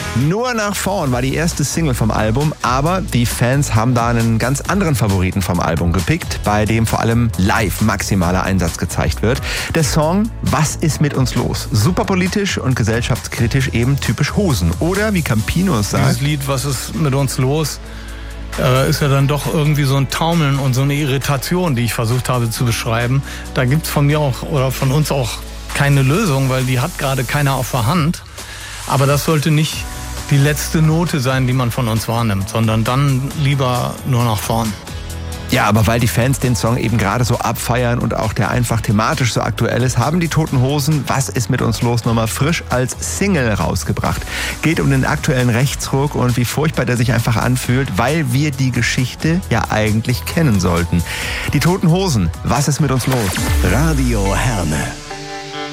Nur nach vorn war die erste Single vom Album, aber die Fans haben da einen ganz anderen Favoriten vom Album gepickt, bei dem vor allem live maximaler Einsatz gezeigt wird. Der Song Was ist mit uns los? Super politisch und gesellschaftskritisch, eben typisch Hosen. Oder wie Campino sagt... Dieses Lied Was ist mit uns los? Ist ja dann doch irgendwie so ein Taumeln und so eine Irritation, die ich versucht habe zu beschreiben. Da gibt's von mir auch oder von uns auch keine Lösung, weil die hat gerade keiner auf der Hand. Aber das sollte nicht die letzte Note sein, die man von uns wahrnimmt, sondern dann lieber nur nach vorn. Ja, aber weil die Fans den Song eben gerade so abfeiern und auch der einfach thematisch so aktuell ist, haben die Toten Hosen Was ist mit uns los nochmal frisch als Single rausgebracht. Geht um den aktuellen Rechtsruck und wie furchtbar der sich einfach anfühlt, weil wir die Geschichte ja eigentlich kennen sollten. Die Toten Hosen, Was ist mit uns los? Radio Herne.